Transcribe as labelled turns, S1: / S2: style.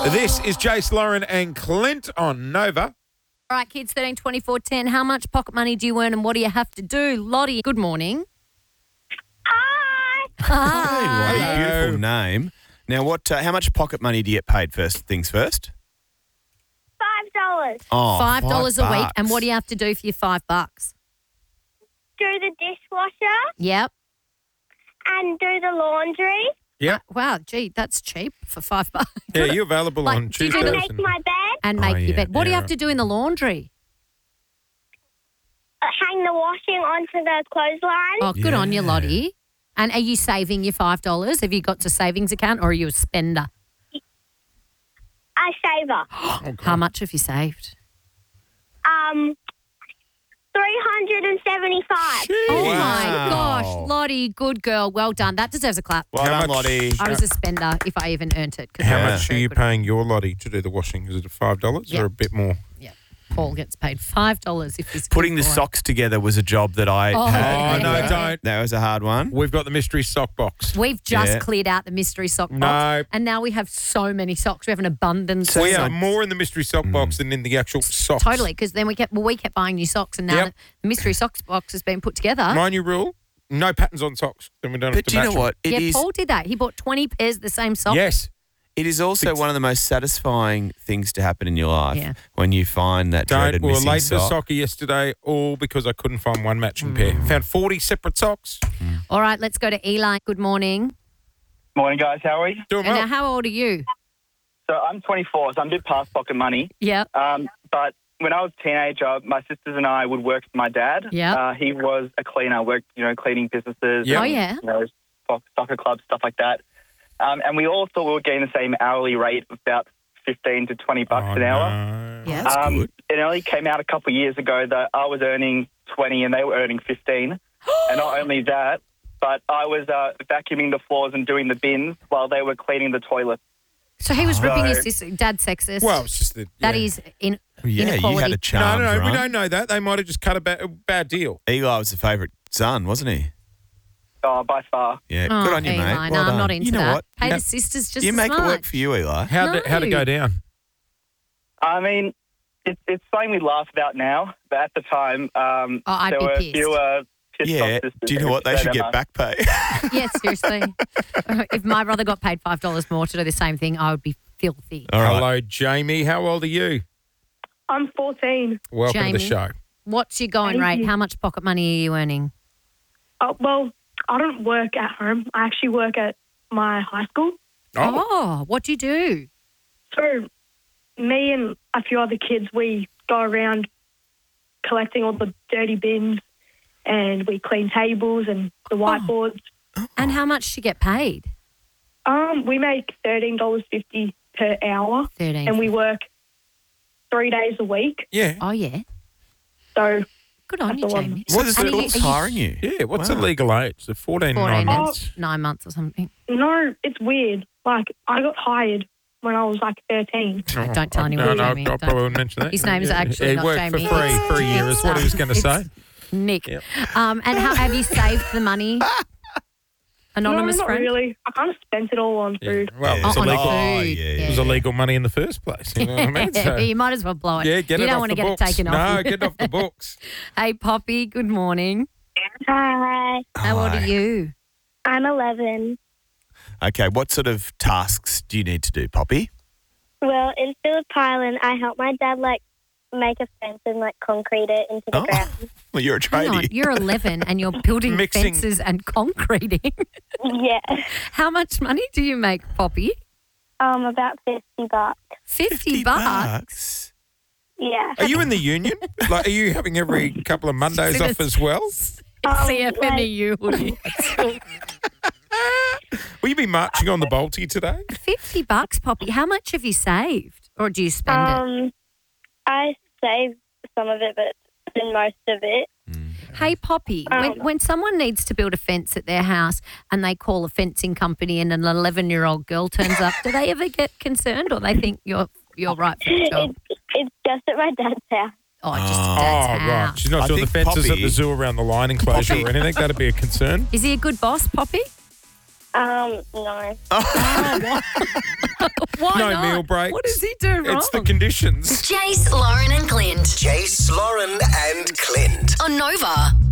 S1: This is Jace, Lauren and Clint on Nova.
S2: All right, kids, 13, 24, 10. How much pocket money do you earn and what do you have to do? Lottie, good morning.
S3: Hi.
S2: Hi.
S4: Hey, Lottie, beautiful name. Now, how much pocket money do you get paid first things first?
S3: $5.
S4: Oh,
S2: $5 a week.
S4: bucks.
S2: And what do you have to do for your $5?
S3: Do the dishwasher
S2: Yep.
S3: and do the laundry
S1: Yeah.
S2: Wow, gee, that's cheap for $5.
S1: Yeah, you're available
S2: Like,
S1: on
S2: do you do
S1: Tuesdays.
S3: and make my bed,
S2: And make your
S4: yeah,
S2: bed. What do you
S1: yeah,
S2: have to do in the laundry?
S3: hang the washing onto the clothesline.
S2: Oh, good on you,
S4: Yeah.
S2: Lottie. And are you saving your $5? Have you got a savings account or are you a spender?
S3: I saver.
S2: How much have you saved?
S3: 375.
S2: Oh,
S4: Wow.
S2: my gosh. Lottie, good girl. Well done. That deserves a clap.
S4: Well
S1: How
S4: done,
S1: much-
S4: Lottie.
S2: I was a spender if I even earned it. 'cause
S1: How
S2: I was
S1: much are
S2: very
S1: you
S2: good.
S1: paying your Lottie to do the washing? Is it $5
S2: Yeah.
S1: or a bit more?
S2: Yeah. Paul gets paid $5 if he's
S4: Putting the
S2: good boy.
S4: socks together was a job that I
S2: Oh,
S4: had.
S1: Oh, no,
S2: Yeah.
S1: don't.
S4: That was a hard one.
S1: We've got the mystery sock box.
S2: We've just
S4: Yeah.
S2: cleared out the mystery sock box.
S1: No.
S2: And now we have so many socks. We have an abundance
S1: We
S2: of
S1: have
S2: socks.
S1: more in the mystery sock box than in the actual socks.
S2: Totally, because then we kept buying new socks and now
S1: Yep.
S2: the mystery socks box has been put together.
S1: My new rule, no patterns on socks. Then we don't have
S4: But
S1: to
S4: do you
S1: match
S4: know
S1: them.
S4: what? It
S2: yeah,
S4: is.
S2: Paul did that. He bought 20 pairs of the same sock.
S1: Yes.
S4: It is also one of the most satisfying things to happen in your life
S2: Yeah.
S4: when you find that dreaded
S1: We were
S4: missing
S1: late to
S4: sock.
S1: soccer yesterday, all because I couldn't find one matching pair. Found 40 separate socks.
S2: All right, let's go to Eli. Good morning.
S5: Morning, guys. How are we?
S1: Doing
S2: And
S1: well.
S2: now, how old are you?
S5: So I'm 24, so I'm a bit past pocket money.
S2: Yeah.
S5: But when I was a teenager, my sisters and I would work for my dad.
S2: Yeah.
S5: He was a cleaner, worked, cleaning businesses.
S1: Yeah.
S2: Oh, yeah.
S5: Soccer clubs, stuff like that. And we all thought we were getting the same hourly rate of about 15 to 20 bucks
S1: Oh,
S5: an hour.
S1: no.
S2: Yeah.
S4: That's good.
S5: It only came out a couple of years ago that I was earning 20 and they were earning 15. And not only that, but I was vacuuming the floors and doing the bins while they were cleaning the toilets.
S2: So he was ripping
S5: No.
S2: his sister. Dad's sexist.
S1: Well, it's just that.
S2: That
S1: yeah.
S2: is
S4: Yeah, you
S2: inequality.
S4: had a
S1: No,
S4: charm.
S1: no, we
S4: right?
S1: don't know that. They might have just cut a bad deal.
S4: Eli was the favourite son, wasn't he?
S5: By far.
S4: Yeah,
S2: Oh,
S4: good on you,
S2: Eli.
S4: mate.
S2: No,
S4: Well
S2: I'm
S4: done.
S2: not into
S4: you know
S2: that.
S4: What?
S2: Pay
S4: Yeah.
S2: the sisters just
S4: You
S2: as
S4: make it
S2: much.
S4: work for you, Eli.
S1: How'd it go down?
S5: I mean, it's something we laugh about now, but at the time,
S2: I'd
S5: there
S2: be
S5: were
S2: pissed.
S5: fewer pissed
S4: Yeah.
S5: off sisters.
S4: Do you know what? They should get
S5: Emma.
S4: back pay.
S2: Yeah, seriously. If my brother got paid $5 more to do the same thing, I would be filthy.
S4: All right.
S1: Hello, Jamie. How old are you?
S6: I'm 14.
S1: Welcome to the
S2: Jamie.
S1: show.
S2: What's your going
S6: Thank
S2: rate?
S6: you.
S2: How much pocket money are you earning?
S6: Oh, well, I don't work at home. I actually work at my high school.
S2: Oh, what do you do?
S6: So me and a few other kids, we go around collecting all the dirty bins and we clean tables and the whiteboards.
S2: And how much do you get paid?
S6: We make $13.50 per hour
S2: 13.
S6: and we work 3 days a week.
S1: Yeah.
S2: Oh, yeah.
S6: So
S2: Good on
S6: That's
S2: you,
S6: a lot.
S2: Jamie.
S4: So the
S2: And are
S4: school's hiring you.
S1: Yeah. What's
S4: Wow.
S1: the legal age? The 14, 9
S2: 14
S1: months.
S2: 9 months or something.
S6: no, it's weird. Like I got hired when I was like 13.
S2: Don't tell anyone,
S1: No,
S2: Jamie.
S1: I
S2: Don't.
S1: probably wouldn't mention that.
S2: His name's actually
S1: He
S2: not
S1: worked
S2: Jamie.
S1: for free
S2: It's-
S1: for a year, is what he was going to say.
S2: Nick.
S1: Yep.
S2: And how have you saved the money? Anonymous
S6: no, not
S2: friend?
S6: really. I kind of spent it all on
S1: Yeah.
S6: food.
S1: Well,
S4: Yeah.
S1: it's
S2: on
S1: illegal.
S4: Oh,
S2: food.
S4: yeah,
S1: It was illegal money in the first place. You know what I mean? So,
S2: you might as well blow it.
S1: yeah, get
S2: you
S1: it
S2: don't
S1: off
S2: want
S1: the
S2: to get
S1: books.
S2: it taken off.
S1: No,
S2: you.
S1: get it off the books.
S2: Hey, Poppy, good morning.
S3: Hi.
S2: How old
S4: Hi.
S2: are you?
S3: I'm 11.
S4: Okay, what sort of tasks do you need to do, Poppy?
S3: Well, in Phillip Island, I help my dad, make a fence and, concrete it into the ground.
S4: Well, you're a
S2: Hang on,
S4: tradie.
S2: you're 11 and you're building
S1: Mixing-
S2: fences and concreting.
S3: Yeah.
S2: How much money do you make, Poppy?
S3: About $50.
S2: 50 bucks.
S3: Yeah.
S1: Are you in the union? Are you having every couple of Mondays
S2: See,
S1: off
S2: that's-
S1: as well?
S2: CFMEU hoodie.
S1: Will you be marching on the Balti today?
S2: 50 bucks, Poppy. How much have you saved? Or do you spend it?
S3: I saved some of it, but then most of it.
S2: Hey, Poppy, when someone needs to build a fence at their house and they call a fencing company and an 11-year-old girl turns up, do they ever get concerned or they think you're right for the job?
S3: It's just at my dad's house.
S2: Oh, just at Dad's
S1: right.
S2: house.
S1: She's not
S4: I
S1: doing the
S4: think
S1: fences at
S4: Poppy-
S1: the zoo around the lion enclosure or anything. That'd be a concern.
S2: Is he a good boss, Poppy?
S3: No.
S2: Why?
S1: no
S2: not?
S1: meal breaks.
S2: What does he do wrong?
S1: It's the conditions.
S7: Jace, Lauren and Clint.
S8: Jace, Lauren and Clint.
S7: On Nova.